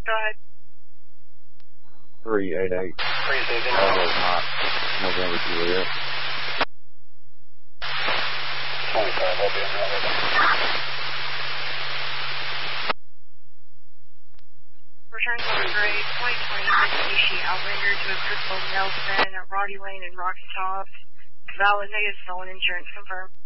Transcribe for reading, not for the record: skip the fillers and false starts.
Go ahead. 388. November Juliet. 25, I'll be on that. Return code grade 2020 Mitsubishi Outlander to a Crystal Nelson at Roddy Lane and Rocky Top. Valid negative stolen insurance confirmed.